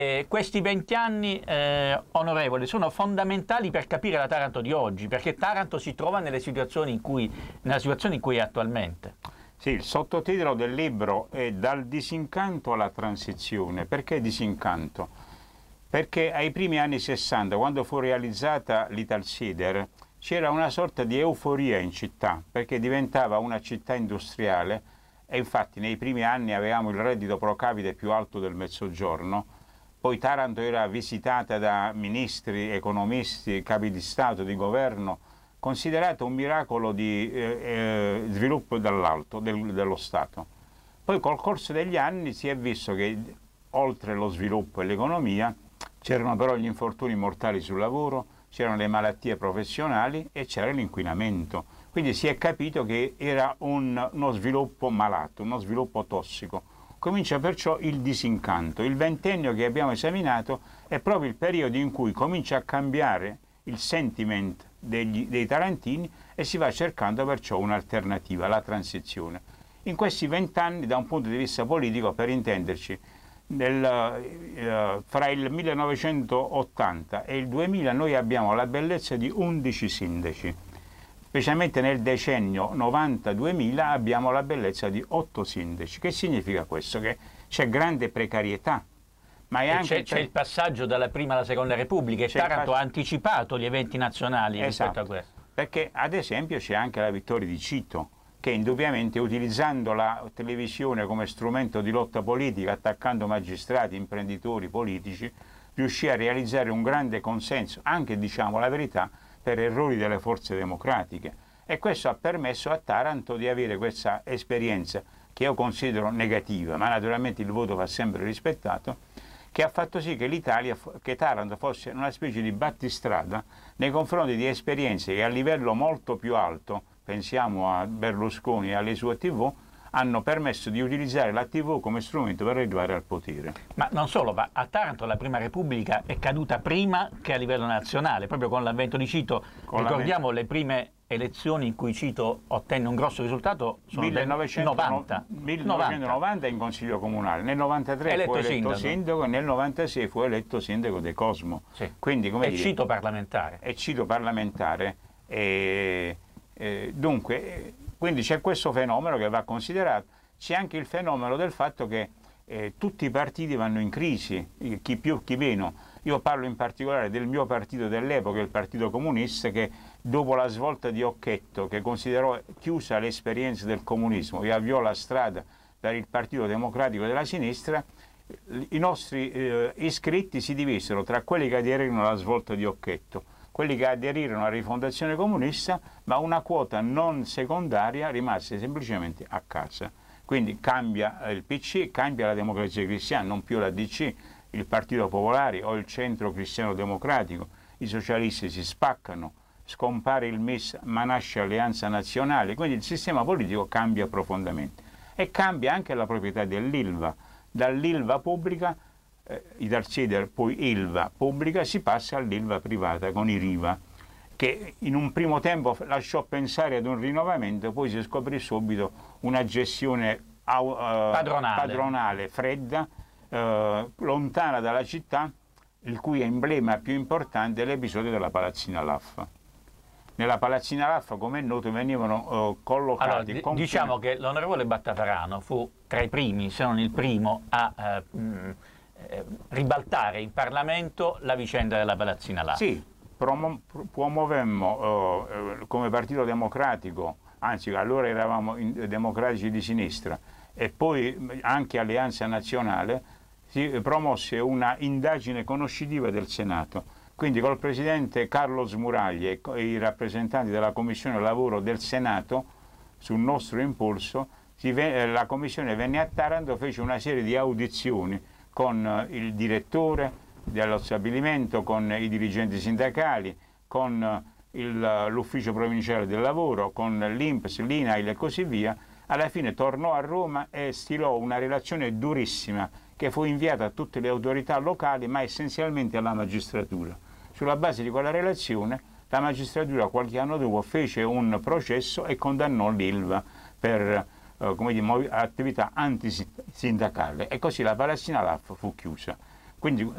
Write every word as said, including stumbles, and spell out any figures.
Eh, questi venti anni, eh, onorevoli, sono fondamentali per capire la Taranto di oggi, perché Taranto si trova nelle situazioni in cui, nella situazione in cui è attualmente. Sì, il sottotitolo del libro è Dal disincanto alla transizione. Perché disincanto? Perché ai primi anni sessanta, quando fu realizzata l'Italsider, c'era una sorta di euforia in città, perché diventava una città industriale e infatti nei primi anni avevamo il reddito pro capite più alto del Mezzogiorno. Poi Taranto era visitata da ministri, economisti, capi di Stato, di governo, considerato un miracolo di eh, eh, sviluppo dall'alto del, dello Stato. Poi col corso degli anni si è visto che oltre lo sviluppo e l'economia c'erano però gli infortuni mortali sul lavoro, c'erano le malattie professionali e c'era l'inquinamento. Quindi si è capito che era un, uno sviluppo malato, uno sviluppo tossico. Comincia perciò il disincanto. Il ventennio che abbiamo esaminato è proprio il periodo in cui comincia a cambiare il sentiment degli, dei tarantini e si va cercando perciò un'alternativa, la transizione. In questi vent'anni, da un punto di vista politico, per intenderci, nel, eh, fra il millenovecentottanta e il duemila noi abbiamo la bellezza di undici sindaci. Specialmente nel decennio novanta duemila abbiamo la bellezza di otto sindaci. Che significa questo? Che c'è grande precarietà. Ma è anche c'è il passaggio dalla prima alla seconda Repubblica e Taranto ha anticipato gli eventi nazionali rispetto esatto, a questo. Perché ad esempio c'è anche la vittoria di Cito, che indubbiamente utilizzando la televisione come strumento di lotta politica, attaccando magistrati, imprenditori, politici, riuscì a realizzare un grande consenso, anche diciamo la verità, per errori delle forze democratiche, e questo ha permesso a Taranto di avere questa esperienza che io considero negativa, ma naturalmente il voto va sempre rispettato, che ha fatto sì che l'Italia, che Taranto fosse una specie di battistrada nei confronti di esperienze che a livello molto più alto, pensiamo a Berlusconi e alle sue tivù, hanno permesso di utilizzare la tivù come strumento per arrivare al potere. Ma non solo, ma a Taranto la Prima Repubblica è caduta prima che a livello nazionale, proprio con l'avvento di Cito. Con ricordiamo le prime elezioni in cui Cito ottenne un grosso risultato sono millenovecentonovanta, del millenovecentonovanta in Consiglio Comunale, nel novantatré eletto fu eletto sindaco. sindaco e nel novantasei fu eletto sindaco De Cosmo. Sì. Quindi, come e dire, Cito parlamentare. E Cito parlamentare. E, e, dunque, quindi c'è questo fenomeno che va considerato. C'è anche il fenomeno del fatto che eh, tutti i partiti vanno in crisi, chi più chi meno. Io parlo in particolare del mio partito dell'epoca, il Partito Comunista, che dopo la svolta di Occhetto, che considerò chiusa l'esperienza del comunismo e avviò la strada per il Partito Democratico della Sinistra, i nostri eh, iscritti si divisero tra quelli che aderirono alla svolta di Occhetto, quelli che aderirono alla rifondazione comunista, ma una quota non secondaria rimase semplicemente a casa. Quindi cambia il P C, cambia la Democrazia Cristiana, non più la D C, il Partito Popolare o il Centro Cristiano Democratico, i socialisti si spaccano, scompare il M I S ma nasce Alleanza Nazionale, quindi il sistema politico cambia profondamente. E cambia anche la proprietà dell'Ilva. Dall'Ilva pubblica, eh, Italsider, poi Ilva pubblica, si passa all'Ilva privata con i Riva, che in un primo tempo lasciò pensare ad un rinnovamento, poi si scoprì subito una gestione uh, padronale. padronale, fredda, uh, lontana dalla città, il cui emblema più importante è l'episodio della Palazzina Laffa. Nella Palazzina Laffa, come è noto, venivano uh, collocati... Allora, diciamo che l'onorevole Battafarano fu tra i primi, se non il primo, a uh, mh, eh, ribaltare in Parlamento la vicenda della Palazzina Laffa. Sì, promuovemmo uh, come Partito Democratico, anzi allora eravamo in, democratici di sinistra, e poi anche Alleanza Nazionale, si promosse una indagine conoscitiva del Senato. Quindi col presidente Carlo Smuraglia e i rappresentanti della Commissione Lavoro del Senato, sul nostro impulso, si, la Commissione venne a Taranto, fece una serie di audizioni con il direttore dello stabilimento, con i dirigenti sindacali, con l'ufficio provinciale del lavoro, con l'I N P S, l'I N A I L e così via. Alla fine tornò a Roma e stilò una relazione durissima che fu inviata a tutte le autorità locali, ma essenzialmente alla magistratura. Sulla base di quella relazione la magistratura qualche anno dopo fece un processo e condannò l'Ilva per eh, come dire, attività antisindacale, e così la Palazzina Laffa fu chiusa. Quindi